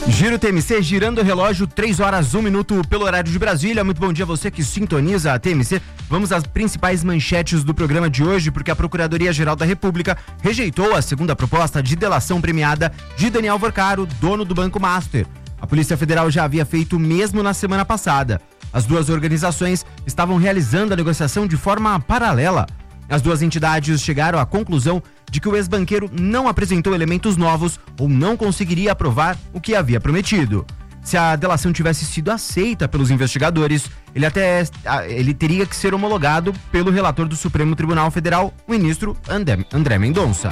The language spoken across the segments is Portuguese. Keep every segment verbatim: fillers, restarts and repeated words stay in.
Giro T M C, girando o relógio, três horas, um minuto pelo horário de Brasília. Muito bom dia a você que sintoniza a T M C. Vamos às principais manchetes do programa de hoje, porque a Procuradoria-Geral da República rejeitou a segunda proposta de delação premiada de Daniel Vorcaro, dono do Banco Master. A Polícia Federal já havia feito o mesmo na semana passada. As duas organizações estavam realizando a negociação de forma paralela. As duas entidades chegaram à conclusão de que o ex-banqueiro não apresentou elementos novos ou não conseguiria aprovar o que havia prometido. Se a delação tivesse sido aceita pelos investigadores, ele até ele teria que ser homologado pelo relator do Supremo Tribunal Federal, o ministro André, André Mendonça.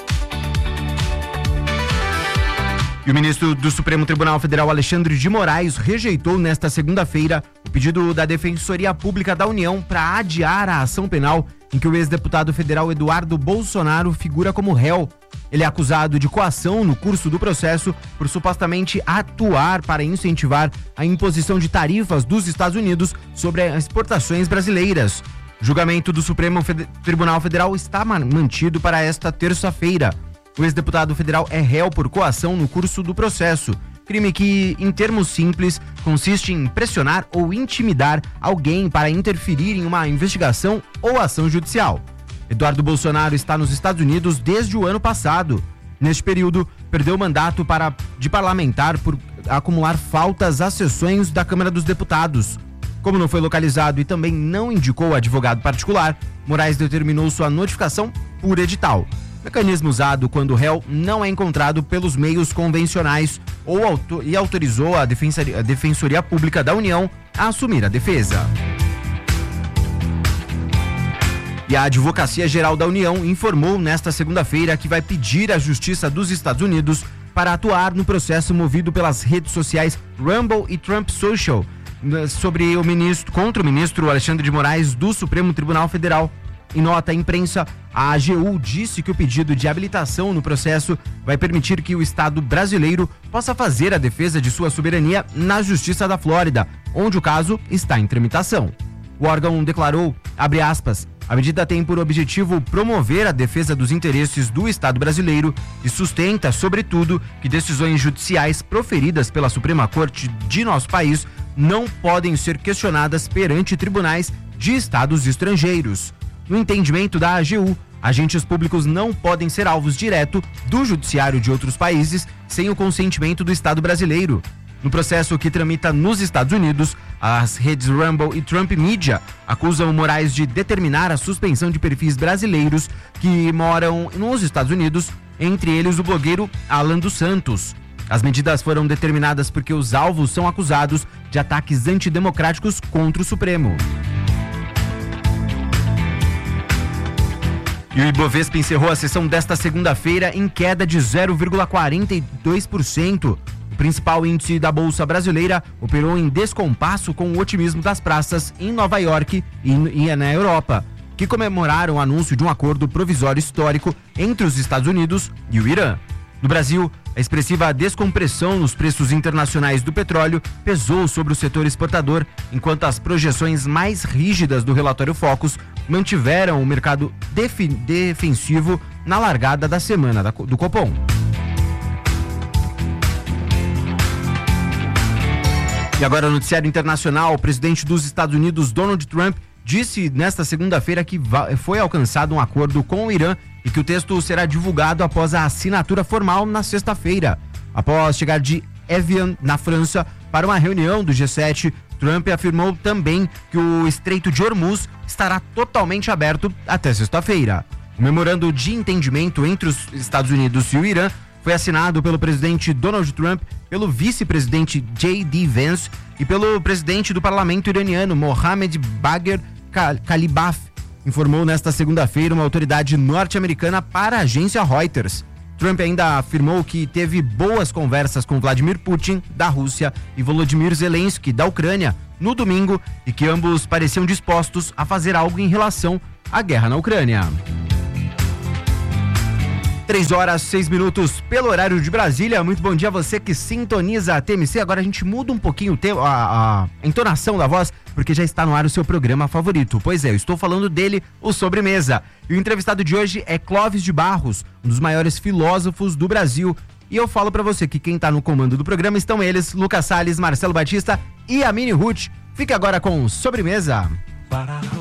E o ministro do Supremo Tribunal Federal, Alexandre de Moraes, rejeitou nesta segunda-feira o pedido da Defensoria Pública da União para adiar a ação penal em que o ex-deputado federal Eduardo Bolsonaro figura como réu. Ele é acusado de coação no curso do processo por supostamente atuar para incentivar a imposição de tarifas dos Estados Unidos sobre as exportações brasileiras. O julgamento do Supremo Fede- Tribunal Federal está mantido para esta terça-feira. O ex-deputado federal é réu por coação no curso do processo, crime que, em termos simples, consiste em pressionar ou intimidar alguém para interferir em uma investigação ou ação judicial. Eduardo Bolsonaro está nos Estados Unidos desde o ano passado. Neste período, perdeu o mandato para, de parlamentar por acumular faltas às sessões da Câmara dos Deputados. Como não foi localizado e também não indicou advogado particular, Moraes determinou sua notificação por edital. Mecanismo usado quando o réu não é encontrado pelos meios convencionais ou auto- e autorizou a Defensoria, a Defensoria Pública da União a assumir a defesa. E a Advocacia Geral da União informou nesta segunda-feira que vai pedir à Justiça dos Estados Unidos para atuar no processo movido pelas redes sociais Rumble e Trump Social sobre o ministro, contra o ministro Alexandre de Moraes do Supremo Tribunal Federal. Em nota à imprensa, a A G U disse que o pedido de habilitação no processo vai permitir que o Estado brasileiro possa fazer a defesa de sua soberania na Justiça da Flórida, onde o caso está em tramitação. O órgão declarou, abre aspas, a medida tem por objetivo promover a defesa dos interesses do Estado brasileiro e sustenta, sobretudo, que decisões judiciais proferidas pela Suprema Corte de nosso país não podem ser questionadas perante tribunais de estados estrangeiros. No entendimento da A G U, agentes públicos não podem ser alvos direto do judiciário de outros países sem o consentimento do Estado brasileiro. No processo que tramita nos Estados Unidos, as redes Rumble e Trump Media acusam Moraes de determinar a suspensão de perfis brasileiros que moram nos Estados Unidos, entre eles o blogueiro Alan dos Santos. As medidas foram determinadas porque os alvos são acusados de ataques antidemocráticos contra o Supremo. E o Ibovespa encerrou a sessão desta segunda-feira em queda de zero vírgula quarenta e dois por cento. O principal índice da Bolsa Brasileira operou em descompasso com o otimismo das praças em Nova York e na Europa, que comemoraram o anúncio de um acordo provisório histórico entre os Estados Unidos e o Irã. No Brasil, a expressiva descompressão nos preços internacionais do petróleo pesou sobre o setor exportador, enquanto as projeções mais rígidas do relatório Focus mantiveram o mercado defi- defensivo na largada da semana da, do Copom. E agora, no noticiário internacional, o presidente dos Estados Unidos, Donald Trump, disse nesta segunda-feira que va- foi alcançado um acordo com o Irã e que o texto será divulgado após a assinatura formal na sexta-feira. Após chegar de Evian, na França, para uma reunião do G sete, Trump afirmou também que o Estreito de Hormuz estará totalmente aberto até sexta-feira. O memorando de entendimento entre os Estados Unidos e o Irã foi assinado pelo presidente Donald Trump, pelo vice-presidente J D Vance e pelo presidente do parlamento iraniano, Mohammad Bagher Kalibaf, informou nesta segunda-feira uma autoridade norte-americana para a agência Reuters. Trump ainda afirmou que teve boas conversas com Vladimir Putin, da Rússia, e Volodymyr Zelensky, da Ucrânia, no domingo, e que ambos pareciam dispostos a fazer algo em relação à guerra na Ucrânia. três horas, seis minutos pelo horário de Brasília. Muito bom dia a você que sintoniza a T M C. Agora a gente muda um pouquinho o te- a, a entonação da voz, porque já está no ar o seu programa favorito. Pois é, eu estou falando dele, o Sobremesa. E o entrevistado de hoje é Clóvis de Barros, um dos maiores filósofos do Brasil. E eu falo pra você que quem tá no comando do programa estão eles, Lucas Salles, Marcelo Batista e a Mini Ruth. Fica agora com Sobremesa.